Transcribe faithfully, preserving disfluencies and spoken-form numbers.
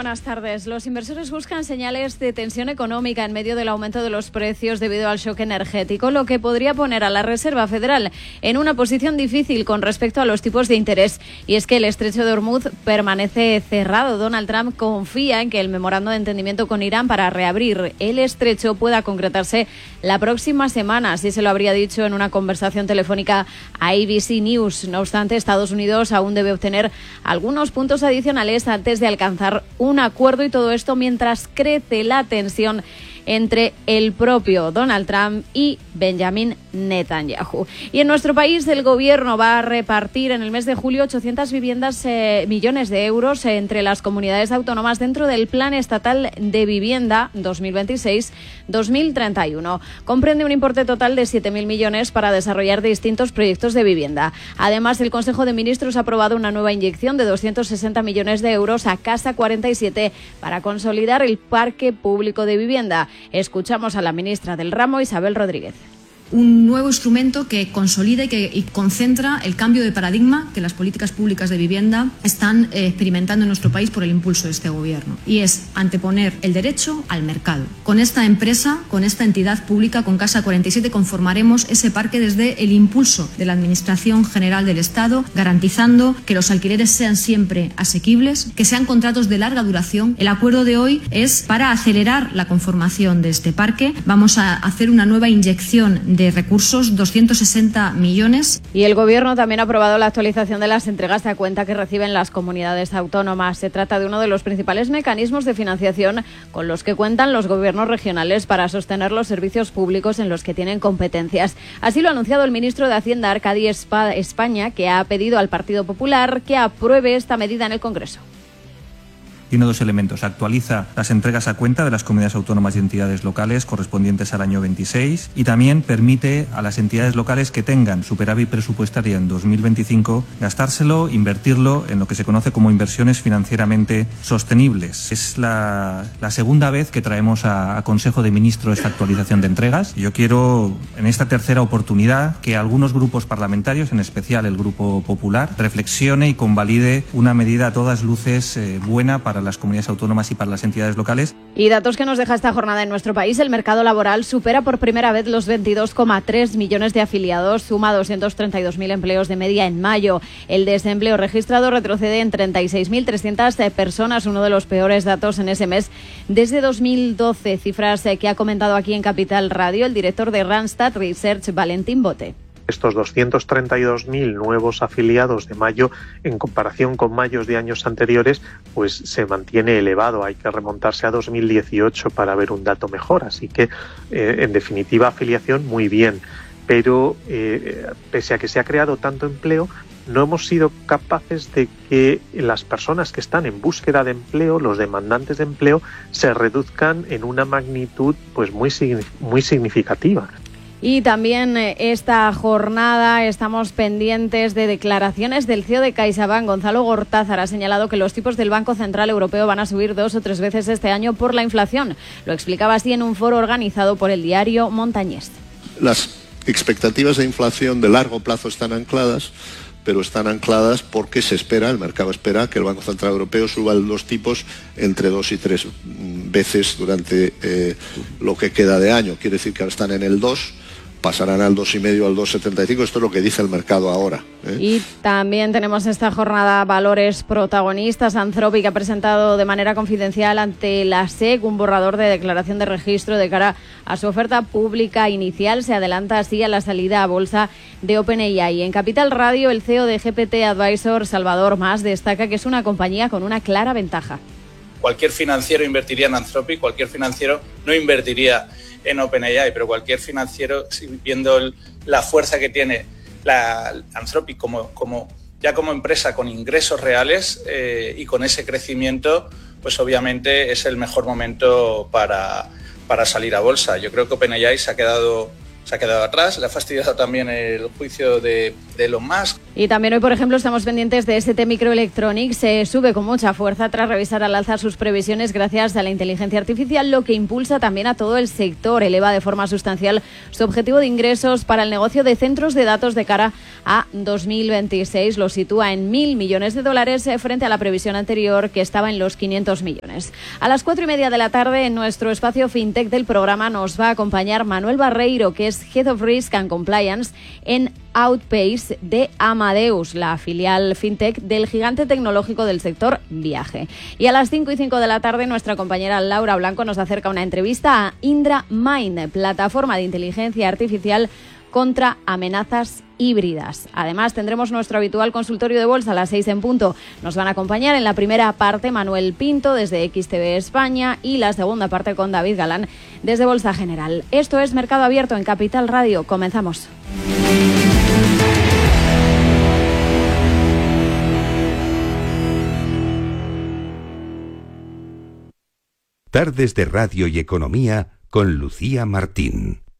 buenas tardes. Los inversores buscan señales de tensión económica en medio del aumento de los precios debido al shock energético, lo que podría poner a la Reserva Federal en una posición difícil con respecto a los tipos de interés. Y es que el estrecho de Hormuz permanece cerrado. Donald Trump confía en que el memorando de entendimiento con Irán para reabrir el estrecho pueda concretarse la próxima semana. Así se lo habría dicho en una conversación telefónica a A B C News. No obstante, Estados Unidos aún debe obtener algunos puntos adicionales antes de alcanzar un acuerdo, y todo esto mientras crece la tensión entre el propio Donald Trump y Benjamin Netanyahu. Y en nuestro país el gobierno va a repartir en el mes de julio ochocientas viviendas, eh, millones de euros entre las comunidades autónomas dentro del Plan Estatal de Vivienda dos mil veintiséis dos mil treinta y uno. Comprende un importe total de siete mil millones para desarrollar distintos proyectos de vivienda. Además, el Consejo de Ministros ha aprobado una nueva inyección de doscientos sesenta millones de euros a Casa cuarenta y siete para consolidar el parque público de vivienda. Escuchamos a la ministra del ramo, Isabel Rodríguez. Un nuevo instrumento que consolida y que y concentra el cambio de paradigma que las políticas públicas de vivienda están eh, experimentando en nuestro país por el impulso de este gobierno. Y es anteponer el derecho al mercado. Con esta empresa, con esta entidad pública, con Casa cuarenta y siete, conformaremos ese parque desde el impulso de la Administración General del Estado, garantizando que los alquileres sean siempre asequibles, que sean contratos de larga duración. El acuerdo de hoy es para acelerar la conformación de este parque. Vamos a hacer una nueva inyección de de recursos, doscientos sesenta millones. Y el Gobierno también ha aprobado la actualización de las entregas a cuenta que reciben las comunidades autónomas. Se trata de uno de los principales mecanismos de financiación con los que cuentan los gobiernos regionales para sostener los servicios públicos en los que tienen competencias. Así lo ha anunciado el ministro de Hacienda, Arcadi España, que ha pedido al Partido Popular que apruebe esta medida en el Congreso. Tiene dos elementos. Actualiza las entregas a cuenta de las comunidades autónomas y entidades locales correspondientes al año veintiséis, y también permite a las entidades locales que tengan superávit presupuestaria en dos mil veinticinco gastárselo, invertirlo en lo que se conoce como inversiones financieramente sostenibles. Es la, la segunda vez que traemos a, a Consejo de Ministros esta actualización de entregas. Yo quiero, en esta tercera oportunidad, que algunos grupos parlamentarios, en especial el Grupo Popular, reflexione y convalide una medida a todas luces eh, buena para las comunidades autónomas y para las entidades locales. Y datos que nos deja esta jornada en nuestro país: el mercado laboral supera por primera vez los veintidós coma tres millones de afiliados, suma doscientos treinta y dos mil empleos de media en mayo. El desempleo registrado retrocede en treinta y seis mil trescientas personas, uno de los peores datos en ese mes desde dos mil doce, cifras que ha comentado aquí en Capital Radio el director de Randstad Research, Valentín Bote. Estos doscientos treinta y dos mil nuevos afiliados de mayo, en comparación con mayos de años anteriores, pues se mantiene elevado. Hay que remontarse a dos mil dieciocho para ver un dato mejor. Así que, eh, en definitiva, afiliación muy bien. Pero, eh, pese a que se ha creado tanto empleo, no hemos sido capaces de que las personas que están en búsqueda de empleo, los demandantes de empleo, se reduzcan en una magnitud pues muy, muy significativa. Y también esta jornada estamos pendientes de declaraciones del C E O de CaixaBank. Gonzalo Gortázar ha señalado que los tipos del Banco Central Europeo van a subir dos o tres veces este año por la inflación. Lo explicaba así en un foro organizado por el diario Montañés. Las expectativas de inflación de largo plazo están ancladas, pero están ancladas porque se espera, el mercado espera, que el Banco Central Europeo suba los tipos entre dos y tres veces durante eh, lo que queda de año. Quiere decir que ahora están en el dos, pasarán al dos coma cinco, al dos coma setenta y cinco. Esto es lo que dice el mercado ahora, ¿eh? Y también tenemos esta jornada valores protagonistas. Anthropic ha presentado de manera confidencial ante la S E C un borrador de declaración de registro de cara a su oferta pública inicial. Se adelanta así a la salida a bolsa de OpenAI. En Capital Radio, el C E O de G P T Advisor, Salvador Mas, destaca que es una compañía con una clara ventaja. Cualquier financiero invertiría en Anthropic, cualquier financiero no invertiría en OpenAI, pero cualquier financiero, viendo el, la fuerza que tiene la Anthropic como, como, ya como empresa con ingresos reales eh, y con ese crecimiento, pues obviamente es el mejor momento para, para salir a bolsa. Yo creo que OpenAI se ha quedado, se ha quedado atrás, le ha fastidiado también el juicio de, de Elon Musk. Y también hoy, por ejemplo, estamos pendientes de S T Microelectronics. Se sube con mucha fuerza tras revisar al alza sus previsiones gracias a la inteligencia artificial, lo que impulsa también a todo el sector. Eleva de forma sustancial su objetivo de ingresos para el negocio de centros de datos de cara a dos mil veintiséis. Lo sitúa en mil millones de dólares frente a la previsión anterior, que estaba en los quinientos millones. A las cuatro y media de la tarde, en nuestro espacio FinTech del programa, nos va a acompañar Manuel Barreiro, que es Head of Risk and Compliance en Outpace de Amadeus, la filial FinTech del gigante tecnológico del sector viaje. Y a las cinco y cinco de la tarde, nuestra compañera Laura Blanco nos acerca una entrevista a Indra Mind, plataforma de inteligencia artificial contra amenazas híbridas. Además, tendremos nuestro habitual consultorio de bolsa a las seis en punto. Nos van a acompañar en la primera parte Manuel Pinto desde X T V España y la segunda parte con David Galán desde Bolsa General. Esto es Mercado Abierto en Capital Radio. Comenzamos. Tardes de Radio y Economía con Lucía Martín.